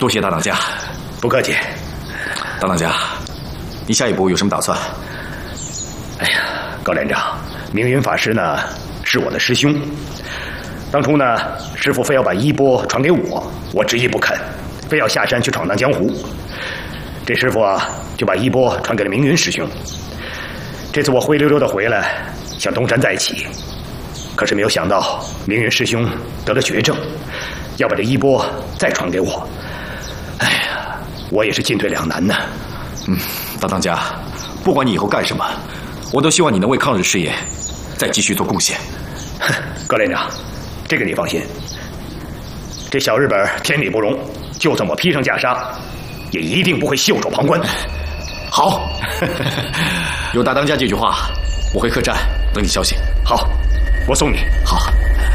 多谢大当家。 不客气。 大当家，你下一步有什么打算？ 哎呀，高连长，明云法师呢是我的师兄。当初呢，师父非要把衣钵传给我，我执意不肯，非要下山去闯荡江湖。这师傅啊，就把衣钵传给了明云师兄。这次我灰溜溜的回来，想东山再起，可是没有想到明云师兄得了绝症，要把这衣钵再传给我。哎呀，我也是进退两难呢。 大当家，不管你以后干什么，我都希望你能为抗日事业再继续做贡献。 高连长，这个你放心。这小日本天理不容，就算我披上袈裟，也一定不会袖手旁观。 好，有大当家这句话，我回客栈等你消息。 好，我送你。 好。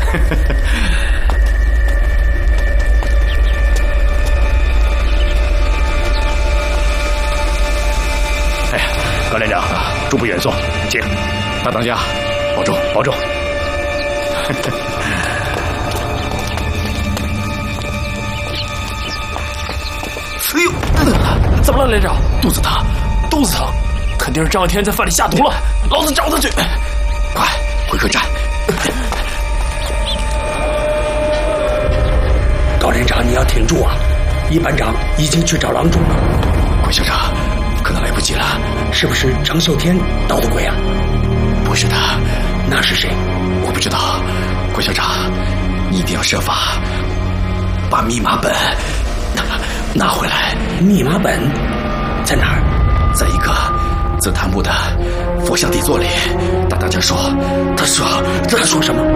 哎，高连长，诸不远送，请。 大当家，保重， 保重。 哎呦，怎么了，连长？肚子疼，肚子疼，肯定是张有天在饭里下毒了。老子找他去！ 快回客栈。 高连长，你要挺住啊！一班长已经去找郎中了。 关校长，可能来不及了。 是不是程秀天捣的鬼啊？ 不是他， 那是谁？ 我不知道。关校长，你一定要设法把密码本拿回来。 密码本在哪儿？ 在一个紫檀木的佛像底座里。大当家说，他说什么？